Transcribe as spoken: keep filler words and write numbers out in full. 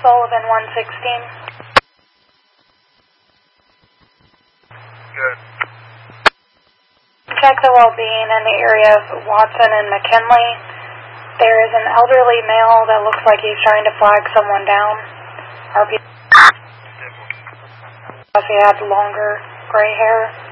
Sullivan one sixteen. Good. Check the well-being in the area of Watson and McKinley. There is an elderly male that looks like he's trying to flag someone down. R P. He had longer gray hair.